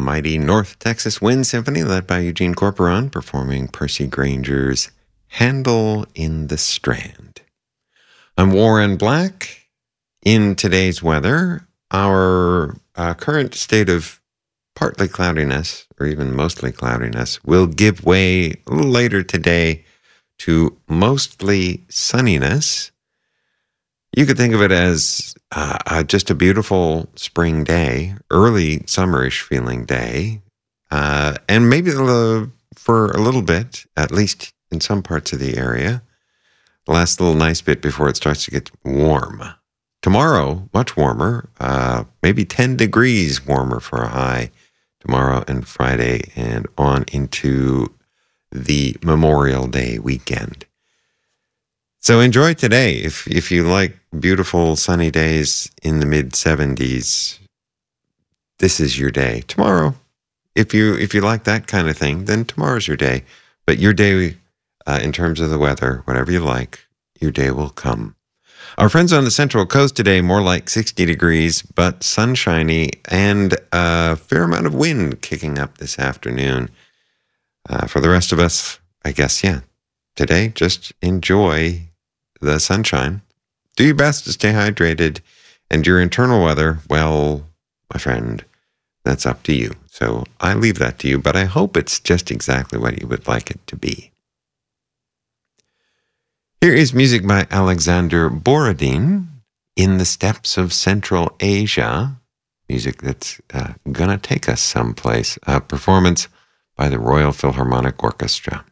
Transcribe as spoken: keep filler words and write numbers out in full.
mighty North Texas Wind Symphony, led by Eugene Corporon, performing Percy Granger's Handel in the Strand. I'm Warren Black. In today's weather, our uh, current state of partly cloudiness, or even mostly cloudiness, will give way a little later today to mostly sunniness. You could think of it as uh, uh, just a beautiful spring day, early summerish feeling day, uh, and maybe the, for a little bit, at least in some parts of the area, the last little nice bit before it starts to get warm. Tomorrow, much warmer, uh, maybe ten degrees warmer for a high tomorrow and Friday and on into the Memorial Day weekend. So enjoy today. If if you like beautiful sunny days in the mid seventies, this is your day. Tomorrow, if you if you like that kind of thing, then tomorrow's your day. But your day, uh, in terms of the weather, whatever you like, your day will come. Our friends on the Central Coast today, more like sixty degrees, but sunshiny and a fair amount of wind kicking up this afternoon. Uh, for the rest of us, I guess, yeah, today, just enjoy the sunshine. Do your best to stay hydrated. And your internal weather, well, my friend, that's up to you. So I leave that to you, but I hope it's just exactly what you would like it to be. Here is music by Alexander Borodin, In the Steppes of Central Asia. Music that's uh, gonna take us someplace. A performance by the Royal Philharmonic Orchestra.